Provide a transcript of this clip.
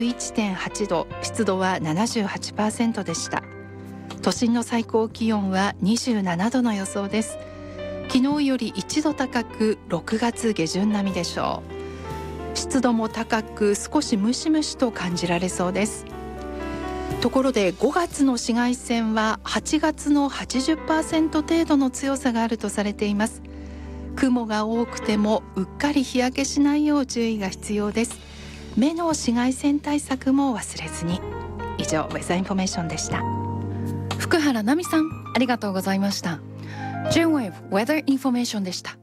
1.8 度、湿度は 78% でした。都心の最高気温は27度の予想です。昨日より1度高く6月下旬並みでしょう。湿度も高く少しムシムシと感じられそうです。ところで5月の紫外線は8月の 80% 程度の強さがあるとされています。雲が多くてもうっかり日焼けしないよう注意が必要です。目の紫外線対策も忘れずに。以上、ウェザーインフォメーションでした。 福原奈美さん、ありがとうございました。J-Wave Weather Information でした。